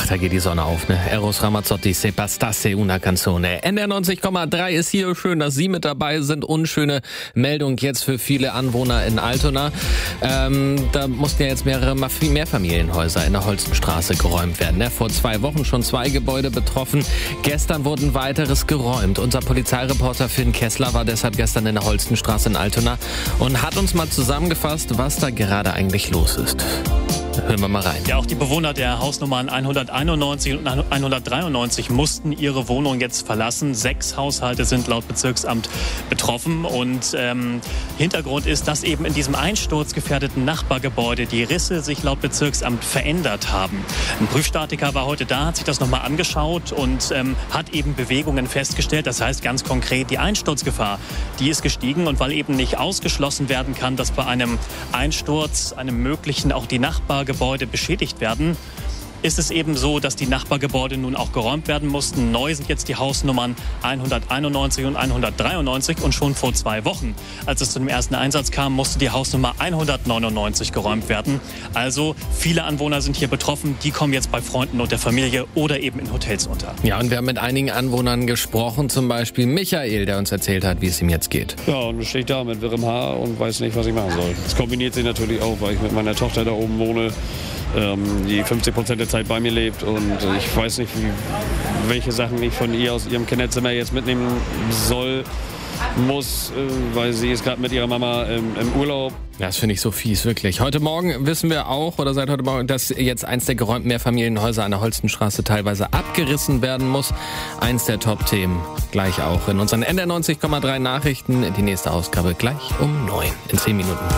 Da geht die Sonne auf, ne? Eros Ramazzotti, Se bastasse una canzone. NDR 90,3 ist hier. Schön, dass Sie mit dabei sind. Unschöne Meldung jetzt für viele Anwohner in Altona. Da mussten ja jetzt mehrere Mehrfamilienhäuser in der Holstenstraße geräumt werden. Ne? Vor 2 Wochen schon 2 Gebäude betroffen. Gestern wurde ein weiteres geräumt. Unser Polizeireporter Finn Kessler war deshalb gestern in der Holstenstraße in Altona und hat uns mal zusammengefasst, was da gerade eigentlich los ist. Hören wir mal rein. Ja, auch die Bewohner der Hausnummern 191 und 193 mussten ihre Wohnung jetzt verlassen. 6 Haushalte sind laut Bezirksamt betroffen. Und Hintergrund ist, dass eben in diesem einsturzgefährdeten Nachbargebäude die Risse sich laut Bezirksamt verändert haben. Ein Prüfstatiker war heute da, hat sich das nochmal angeschaut und hat eben Bewegungen festgestellt. Das heißt ganz konkret, die Einsturzgefahr, die ist gestiegen. Und weil eben nicht ausgeschlossen werden kann, dass bei einem Einsturz, einem möglichen, auch die Nachbargebäude beschädigt werden, ist es eben so, dass die Nachbargebäude nun auch geräumt werden mussten. Neu sind jetzt die Hausnummern 191 und 193 und schon vor 2 Wochen, als es zu dem ersten Einsatz kam, musste die Hausnummer 199 geräumt werden. Also viele Anwohner sind hier betroffen, die kommen jetzt bei Freunden und der Familie oder eben in Hotels unter. Ja, und wir haben mit einigen Anwohnern gesprochen, zum Beispiel Michael, der uns erzählt hat, wie es ihm jetzt geht. Ja, und stehe ich da mit wirrem Haar und weiß nicht, was ich machen soll. Das kombiniert sich natürlich auch, weil ich mit meiner Tochter da oben wohne, die 50% der Zeit bei mir lebt und ich weiß nicht, welche Sachen ich von ihr aus ihrem Kinderzimmer jetzt mitnehmen muss, weil sie ist gerade mit ihrer Mama im Urlaub. Ja, das finde ich so fies, wirklich. Heute Morgen wissen wir auch, oder seit heute Morgen, dass jetzt eins der geräumten Mehrfamilienhäuser an der Holstenstraße teilweise abgerissen werden muss. Eins der Top-Themen gleich auch in unseren NDR 90,3 Nachrichten. Die nächste Ausgabe gleich um 9 in 10 Minuten.